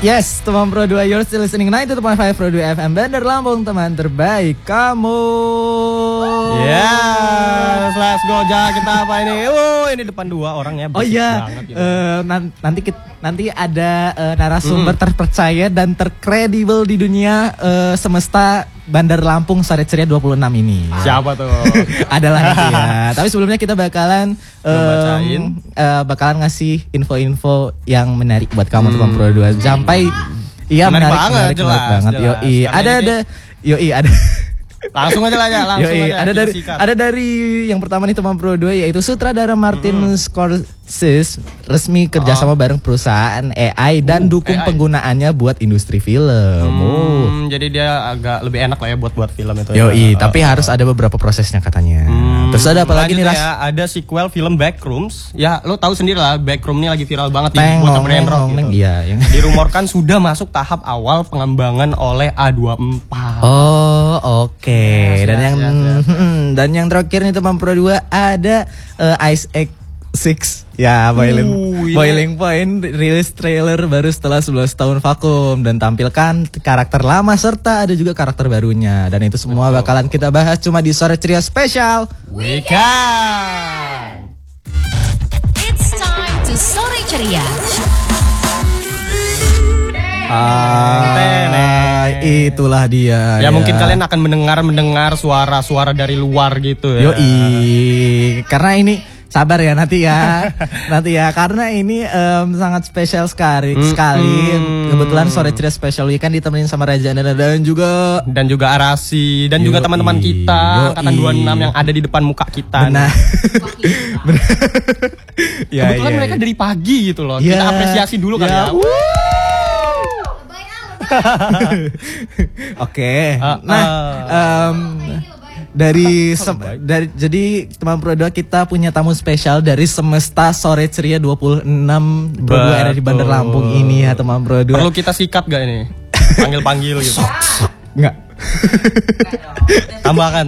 Yes, teman Pro 2, you're still listening 92.5 Pro 2 FM Bandar Lampung, teman terbaik kamu. Yes, let's go. Kita apa ini? Ini depan 2 orang ya. Oh iya, gitu. nanti ada narasumber terpercaya dan terkredibel di dunia semesta Bandar Lampung Sore Ceria 26 ini. Siapa tuh? Adalah nanti ya. Tapi sebelumnya kita bakalan ngasih info-info yang menarik buat kamu teman Pro 2. Sampai iya menarik banget. Yoi, ada langsung aja lah ya, ada dari yang pertama nih teman Pro 2, yaitu sutradara Martin Scorsese resmi kerjasama bareng perusahaan AI dan dukung penggunaannya buat industri film. Jadi dia agak lebih enak lah ya buat film itu. Yoi, tapi harus ada beberapa prosesnya katanya. Terus ada apa lagi nih Ras? Ya, ada sequel film Backrooms. Ya lo tahu sendiri lah, Backroom ini lagi viral banget di buat brand rock gitu. Iya, dirumorkan sudah masuk tahap awal pengembangan oleh A24. Oh, oke. Dan yang terakhir nih teman Pro 2 ada Ice Age 6 ya, Boiling Point rilis trailer baru setelah 11 tahun vakum dan tampilkan karakter lama serta ada juga karakter barunya, dan itu semua bakalan kita bahas cuma di Sore Ceria Special Weekend. It's time to Sore Ceria. Itulah dia. Ya mungkin kalian akan mendengar suara-suara dari luar gitu ya. Yoi, karena ini sabar ya nanti ya karena ini sangat spesial sekali. Kebetulan Sore Ceria Special Weekend ditemenin sama Raja dan juga Arasi dan juga teman-teman kita angkatan 26 yang ada di depan muka kita. Benar. Kebetulan mereka dari pagi gitu loh. Kita apresiasi dulu kali ya. Oke. Jadi teman Pro 2 kita punya tamu spesial dari semesta Sore Ceria 26 Pro 2 ada di Bandar Lampung ini ya teman Pro 2. Perlu kita sikat gak ini? Panggil gitu. Enggak. Tambahkan.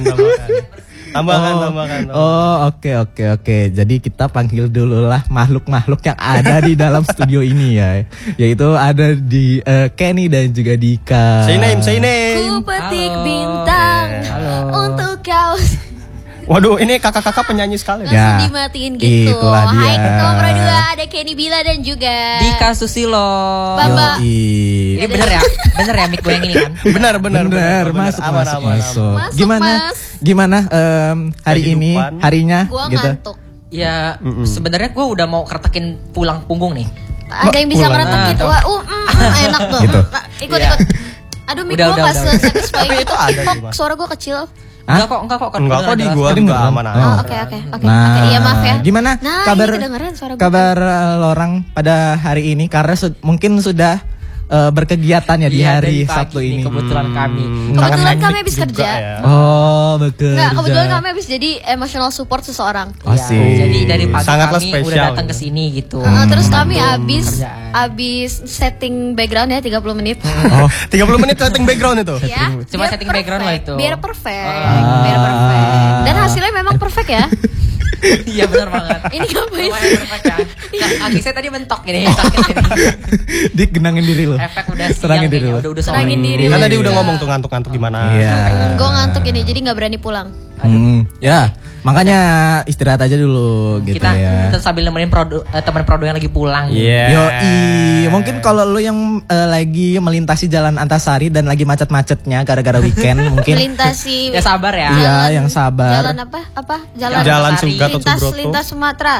Oh, oke. Jadi kita panggil dulu lah makhluk-makhluk yang ada di dalam studio ini ya. Yaitu ada di Kenny dan juga Dika. Say name. Ku petik bintang untuk kau. Waduh, ini kakak-kakak penyanyi sekali. Langsung dimatiin gitu. Hai teman Pro 2, ada Kenny Bila dan juga Dika Susilo. Bamba. Ini bener ya mic gue yang ini kan? Bener. Masuk. Gimana hari ini harinya gua gitu? ngantuk. Ya sebenarnya gue udah mau kertekin pulang punggung nih. Ada yang bisa ngeretek gitu. Wah, enak tuh. Gitu. Ikut. Aduh, mic gue gak se-satisfying itu. Suara gue kecil. Enggak kok di gua juga aman aja. Oke. Iya maaf ya. Gimana kabar Lorang pada hari ini, karena mungkin sudah berkegiatan ya di hari Sabtu ini. Kebetulan kami habis kerja. Ya. Oh, bekerja. Enggak, kebetulan kami habis jadi emotional support seseorang. Asik. Jadi dari pagi Sangatlah kami spesial. udah datang ke sini gitu. Terus kami habis setting background ya 30 menit. 30 menit setting background itu. Ya, Cuma setting background lah itu. Biar perfect. Dan hasilnya memang perfect ya. Iya benar banget. Ini ngapain? Perfect ya. Kaki saya tadi mentok gini, sakit gini. Dik, genangin diri lo. Efek udah serangin diri lo. Udah serangin diri. Kan tadi udah ngomong tuh ngantuk-ngantuk gimana. Iya. Gue ngantuk ini, jadi nggak berani pulang. Ya, makanya istirahat aja dulu gitu kita ya. Kita sambil nemenin teman Prodo yang lagi pulang. Iya. Yoi, mungkin kalau lo yang lagi melintasi Jalan Antasari dan lagi macet-macetnya gara-gara weekend mungkin Melintasi. Ya sabar ya. Iya, yang sabar. Jalan apa? Jalan Gatot Subroto. Lintas Sumatera.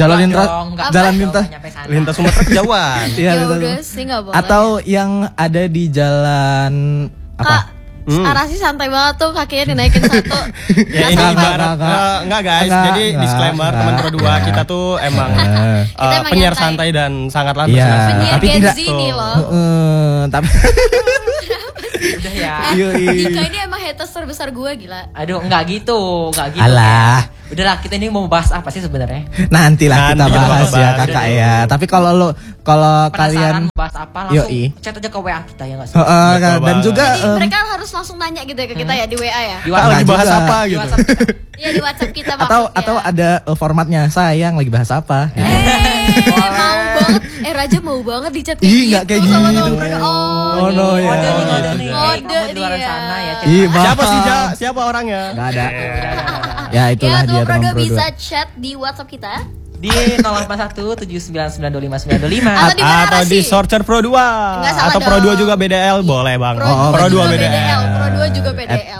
Lintas Sumatera kejauhan. Iya, Ya udah sih nggak boleh. atau yang ada di jalan apa? Arasi santai banget tuh, kakinya dinaikin satu. Ya ini ibarat enggak guys. Jadi disclaimer teman Pro 2 kita tuh emang penyiar santai dan sangatlah Iya, Penyiar tapi Gen tidak Z nih loh. tapi Udah ya. Yoi. Dika ini emang haters terbesar gue gila. Aduh, enggak gitu. Alah. Udahlah, kita ini mau bahas apa sih sebenarnya? Nantilah kita bahas ya bahas. kakak ya. Tapi kalau kalian bahas apa langsung Yoi. chat aja ke WA kita ya nggak sih? dan juga Jadi mereka harus langsung nanya gitu ya ke kita ya di WA ya. Di Lagi WhatsApp bahas juga. apa Di gitu. WhatsApp kita. Iya di WhatsApp kita atau maksudnya. ada formatnya sayang lagi bahas apa. Mau banget. Raja mau banget di chat Ih, nggak kayak sama gitu. temen mereka. Oh, no, ya. Ngode nih. Ngode Kamu di luar dia. sana ya. chat. Ih, Siapa sih Bang. Ja? Siapa orangnya? Nggak ada. Ya itulah Ya dia teman Pro teman 2 Pro 2. bisa chat di WhatsApp kita. Di 081 7992595. Atau di mana Atau di sih? Sorcer Pro 2 Nggak salah atau Pro 2 dong. juga BDL boleh bang. Pro 2 2 BDL. BDL. Pro 2 juga PDL.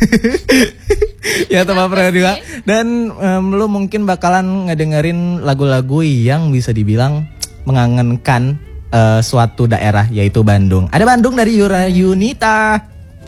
Ya teman Pro 2. Dan lu mungkin bakalan ngedengerin lagu-lagu yang bisa dibilang mengangenkan suatu daerah yaitu Bandung. Ada Bandung dari Yura Yunita.